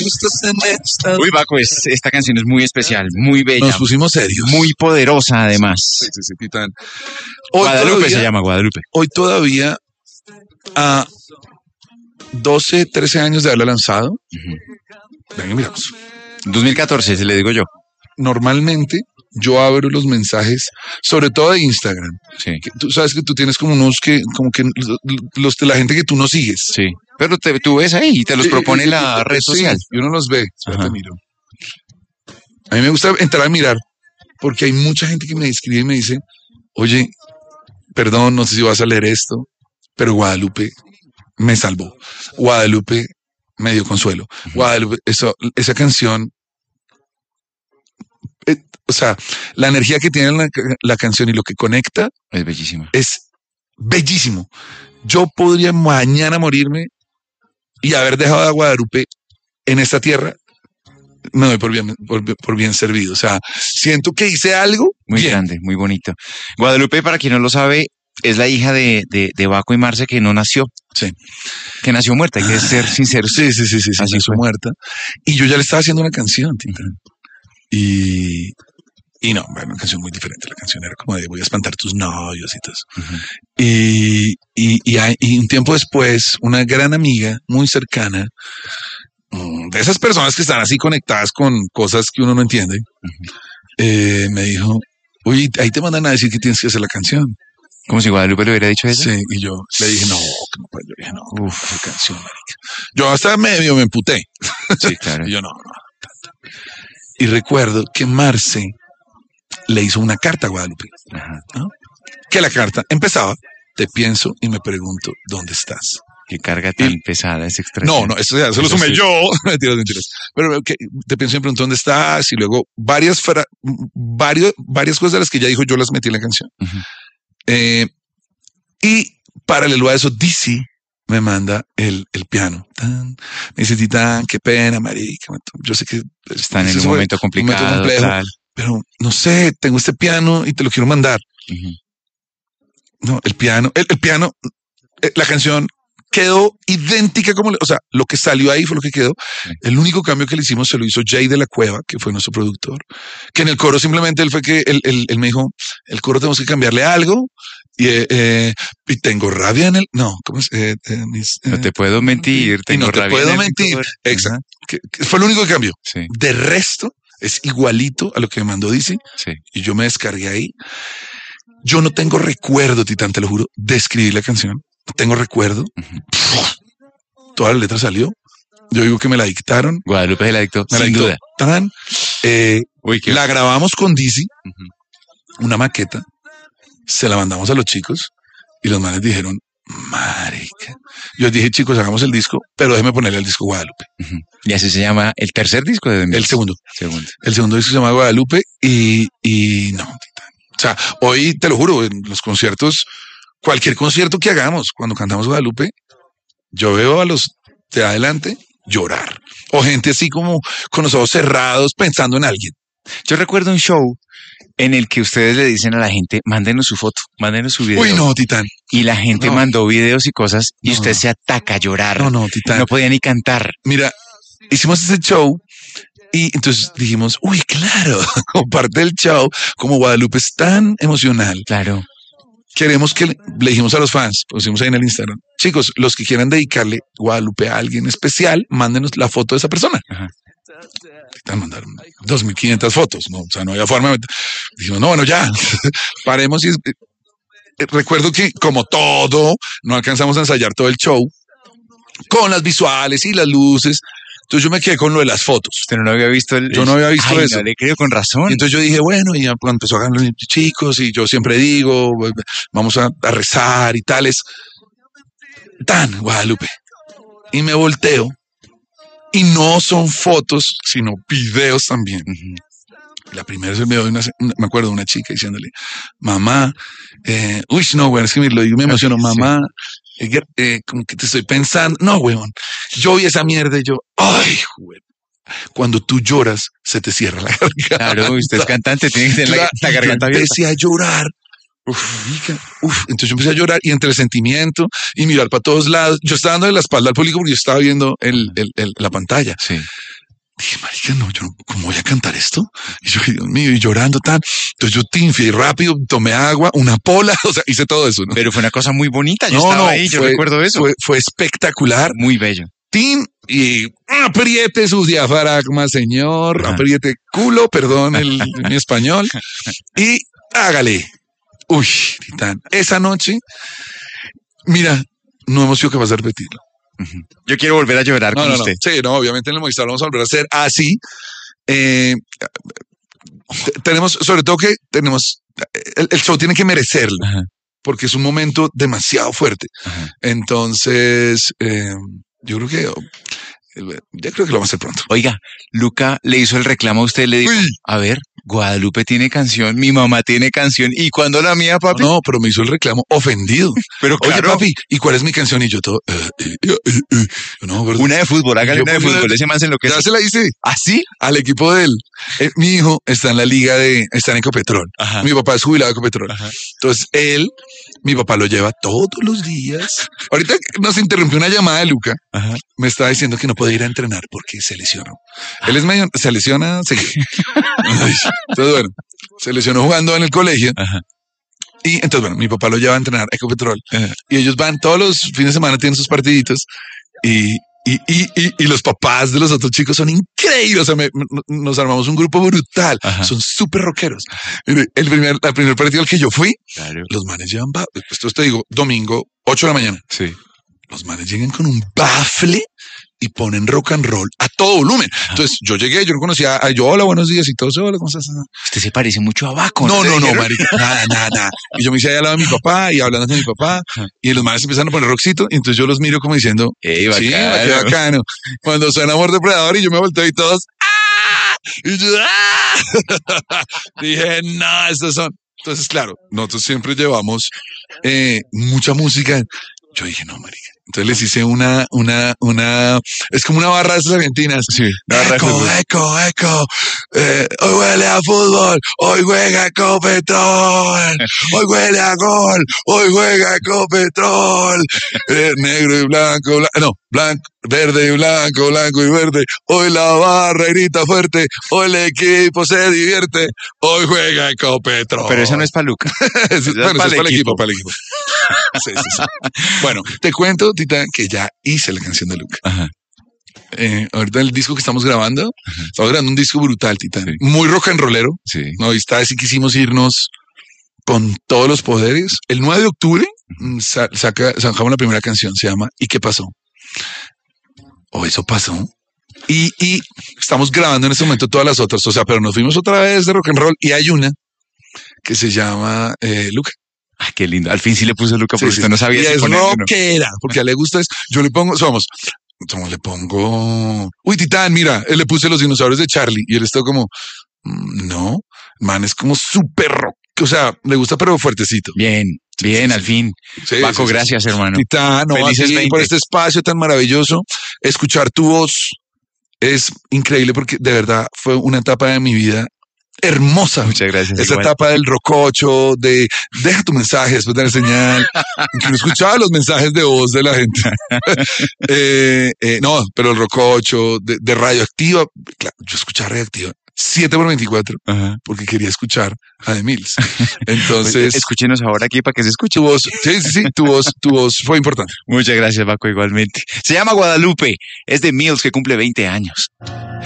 Uy, Baco, esta canción es muy especial, muy bella. Nos pusimos serios. Muy poderosa, además. Sí, Titán. Guadalupe se llama, Guadalupe. Hoy todavía, a 12, 13 años de haberla lanzado, venga, miramos. 2014, se le digo yo. Normalmente yo abro los mensajes, sobre todo de Instagram. Sí. Tú sabes que tú tienes como unos como que los de la gente que tú no sigues. Sí. Pero tú ves ahí y te los propone la red social. Sí, y uno los ve. Espérate, miro. A mí me gusta entrar a mirar porque hay mucha gente que me escribe y me dice, oye, perdón, no sé si vas a leer esto, pero Guadalupe me salvó. Guadalupe me dio consuelo. Guadalupe, esa canción, o sea, la energía que tiene la canción y lo que conecta es bellísima. Es bellísimo. Yo podría mañana morirme y haber dejado a Guadalupe en esta tierra, me doy por bien servido. O sea, siento que hice algo muy bien. Grande, muy bonito. Guadalupe, para quien no lo sabe, es la hija de Baco y Marce, que no nació. Sí. Que nació muerta, hay que ser sincero. Sí, nació muerta. Y yo ya le estaba haciendo una canción, Tita. Y no, bueno, una canción muy diferente. La canción era como de voy a espantar tus novios y todo eso. Y un tiempo después, una gran amiga muy cercana, de esas personas que están así conectadas con cosas que uno no entiende, me dijo, oye, ahí te mandan a decir que tienes que hacer la canción. Como si Guadalupe le hubiera dicho eso. Sí, y yo le dije, no, que no puedo. Yo dije, no, esa canción, marica. Yo hasta medio me emputé. Sí, claro. Y yo, no. Y recuerdo que Marce le hizo una carta a Guadalupe, ¿no? Que la carta empezaba, te pienso y me pregunto, ¿dónde estás? Qué carga tan pesada esa expresión. No, eso ya se lo sumé yo. Mentiras. Pero te pienso y me pregunto, ¿dónde estás? Y luego varias cosas de las que ella dijo, yo las metí en la canción. Y paralelo a eso, Dizzy me manda el piano. Me dice, Titán, qué pena, marica. Yo sé que están en un momento complicado. Un momento complejo, pero no sé, tengo este piano y te lo quiero mandar. No, el piano, la canción quedó idéntica como, o sea, lo que salió ahí fue lo que quedó. El único cambio que le hicimos se lo hizo Jay de la Cueva, que fue nuestro productor, que en el coro simplemente él me dijo, el coro tenemos que cambiarle algo. Y tengo rabia en no, ¿cómo es? No te puedo mentir, tengo no te rabia puedo en mentir. Exacto. Que fue lo único que cambió. Sí. De resto, es igualito a lo que me mandó Dizzy. Sí. Y yo me descargué ahí. Yo no tengo recuerdo, Titán, te lo juro, de escribir la canción. No tengo recuerdo. Toda la letra salió. Yo digo que me la dictaron. Guadalupe se la dictó, sin duda. La grabamos con Dizzy, una maqueta. Se la mandamos a los chicos y los manes dijeron, marica. Yo dije, chicos, hagamos el disco, pero déjeme ponerle el disco Guadalupe. Y así se llama el tercer disco de El segundo. El segundo disco se llama Guadalupe y no, Titán. O sea, hoy te lo juro, en los conciertos, cualquier concierto que hagamos, cuando cantamos Guadalupe, yo veo a los de adelante llorar. O gente así como con los ojos cerrados pensando en alguien. Yo recuerdo un show en el que ustedes le dicen a la gente, mándenos su foto, mándenos su video. Uy, no, Titán. Y la gente mandó videos y cosas y usted se ataca a llorar. No, Titán. No podía ni cantar. Mira, hicimos ese show y entonces dijimos, uy, claro, como parte del show, como Guadalupe es tan emocional. Claro. Queremos que le dijimos a los fans, pusimos ahí en el Instagram, chicos, los que quieran dedicarle Guadalupe a alguien especial, mándenos la foto de esa persona. Mandaron 2.500 fotos, ¿no? O sea, no había forma. Dijimos, no, bueno, ya, paremos. Y recuerdo que, como todo, no alcanzamos a ensayar todo el show con las visuales y las luces. Entonces yo me quedé con lo de las fotos. Usted no había visto Yo no había visto eso. No le creo, con razón. Y entonces yo dije, bueno, y ya empezó a ganar los chicos, y yo siempre digo, vamos a rezar y tales. Guadalupe. Y me volteo. Y no son fotos, sino videos también. La primera es el video de me acuerdo de una chica diciéndole, mamá, no, güey, es que lo digo, me emociono, mamá, como que te estoy pensando. No, weón, yo vi esa mierda y yo, ay, güey. Cuando tú lloras, se te cierra la garganta. Claro, usted es cantante, tiene que tener la garganta abierta. Empecé a llorar. Entonces yo empecé a llorar y entre el sentimiento y mirar para todos lados, yo estaba dando de la espalda al público porque yo estaba viendo la pantalla. Sí. dije, marica, no, yo no, ¿cómo voy a cantar esto? Y yo, Dios mío, y llorando tan. Entonces yo tinfié rápido, tomé agua, una pola, o sea, hice todo eso, ¿no? Pero fue una cosa muy bonita, yo estaba ahí, yo recuerdo eso. Fue espectacular. Muy bello. Tin, y apriete su diafragma, señor, apriete culo, perdón mi español, y hágale. Uy, Titán, esa noche, mira, no hemos sido capaces de repetirlo. Yo quiero volver a llorar con usted. Sí, no, obviamente en el Movistar lo vamos a volver a hacer así. Tenemos, sobre todo que tenemos, el show tiene que merecerlo, porque es un momento demasiado fuerte. Entonces, yo creo que ya creo que lo vamos a hacer pronto. Oiga, Luca le hizo el reclamo a usted, le dijo, a ver, Guadalupe tiene canción, mi mamá tiene canción, ¿y cuándo la mía, papi? No, pero me hizo el reclamo ofendido. Pero oye, claro. papi, ¿y cuál es mi canción? Y yo todo, no, una de fútbol, hágale una de fútbol, ese man se enloquece. Ya se la hice. ¿Ah, sí? Al equipo de él. Mi hijo está en la liga está en Ecopetrol. Mi papá es jubilado de Ecopetrol. Entonces, mi papá lo lleva todos los días. Ahorita nos interrumpió una llamada de Luca. Me estaba diciendo que no podía ir a entrenar porque se lesionó. Él es medio, se lesiona seguido. Entonces, bueno, se lesionó jugando en el colegio. Y entonces, bueno, mi papá lo lleva a entrenar a Ecopetrol. Y ellos van todos los fines de semana, tienen sus partiditos. Y los papás de los otros chicos son increíbles. O sea, nos armamos un grupo brutal. Son súper rockeros. El primer partido al que yo fui, los manes llevan, esto te digo, domingo, 8 de la mañana. Sí. Los manes llegan con un bafle y ponen rock and roll a todo volumen. Entonces yo llegué, yo no conocía, yo hola, buenos días y todo eso, hola, ¿cómo estás? Usted se parece mucho a Baco. No, marica, nada. Y yo me hice ahí al lado de mi papá y hablando con mi papá y los manes empiezan a poner rockcito y entonces yo los miro como diciendo, ¡ey, bacano! Sí, qué bacano. Cuando suena Amor Depredador y yo me volteo y todos, ¡ah! Y yo, ¡ah! Dije, no, estos son. Entonces, claro, nosotros siempre llevamos mucha música. Yo dije, no, marica. Entonces les hice es como una barra de esas argentinas. Sí. Eco. Hoy huele a fútbol, hoy juega Ecopetrol, hoy huele a gol, hoy juega Ecopetrol. Negro y blanco, verde y blanco y verde. Hoy la barra grita fuerte, hoy el equipo se divierte, hoy juega Ecopetrol. Pero eso no es para Luca. Bueno, eso es para el equipo. Sí. Bueno, te cuento, Tita, que ya hice la canción de Luca. Ahorita el disco que estamos grabando, estamos grabando un disco brutal, Tita. Sí. Muy rock and rollero. Sí. No, y esta vez sí quisimos irnos con todos los poderes. El 9 de octubre sacamos la primera canción, se llama ¿Y qué pasó? Eso pasó. Y estamos grabando en este momento todas las otras, o sea, pero nos fuimos otra vez de rock and roll y hay una que se llama Luca. Ay, qué lindo. Al fin sí le puse Luca porque usted no sabía. Y si es rockera, no. porque a él le gusta eso. Yo le pongo, le pongo, uy, Titán, mira, él le puse los dinosaurios de Charlie y él está como, no, man, es como súper rock, o sea, le gusta pero fuertecito. Bien, al fin. Baco, gracias, hermano. Titán, felices 20. Por este espacio tan maravilloso. Escuchar tu voz es increíble porque de verdad fue una etapa de mi vida hermosa. Muchas gracias. Esa etapa del rococho, de deja tu mensaje después de la señal. Yo escuchaba los mensajes de voz de la gente. No, pero el rococho, de radioactiva, claro, yo escuchaba radioactiva 7x24 porque quería escuchar a The Mills. Entonces, escúchenos ahora aquí para que se escuche. Tu voz, sí, tu voz fue importante. Muchas gracias, Baco, igualmente. Se llama Guadalupe, es de Mills, que cumple 20 años.